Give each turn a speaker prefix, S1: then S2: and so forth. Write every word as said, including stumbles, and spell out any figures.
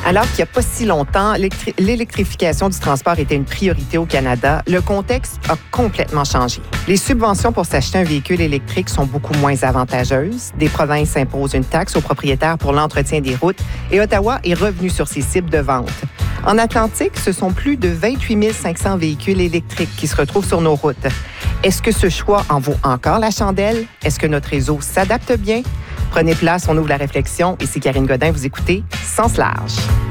S1: Alors qu'il n'y a pas si longtemps, l'électri- l'électrification du transport était une priorité au Canada, le contexte a complètement changé. Les subventions pour s'acheter un véhicule électrique sont beaucoup moins avantageuses. Des provinces imposent une taxe aux propriétaires pour l'entretien des routes et Ottawa est revenu sur ses cibles de vente. En Atlantique, ce sont plus de vingt-huit mille cinq cents véhicules électriques qui se retrouvent sur nos routes. Est-ce que ce choix en vaut encore la chandelle? Est-ce que notre réseau s'adapte bien? Prenez place, on ouvre la réflexion. Ici Karine Godin, vous écoutez Sens large.